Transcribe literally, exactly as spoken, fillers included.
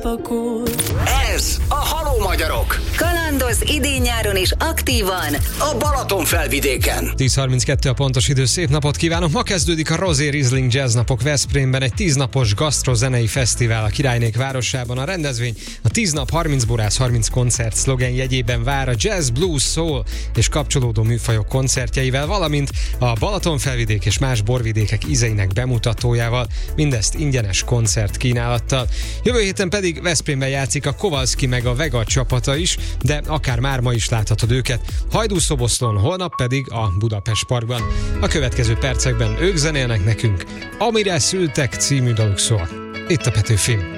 elfakul. Ez a Halló Magyarok. Kalandoz idén-nyáron is aktívan A Balaton felvidéken. tíz harminckettő a pontos idő, szép napot kívánok! Ma kezdődik a Rosé Riesling Jazz napok Veszprémben, egy tíznapos gasztrozenei fesztivál a Királynék városában. A rendezvény a tíz nap harminc borász harminc koncert szlogen jegyében vár a jazz, blues, soul és kapcsolódó műfajok koncertjeivel, valamint a Balaton felvidék és más borvidékek ízeinek bemutatójával, mindezt ingyenes koncert kínálattal. Jövő héten pedig Veszprémben játszik a Kowalski meg a Vega csapata is, de akár már ma is láthatod őket. Hajdúszoboszlón, holnap pedig a Budapest Parkban. A következő percekben ők zenélnek nekünk. Amire szültek című daluk szól. Itt a Petőfi.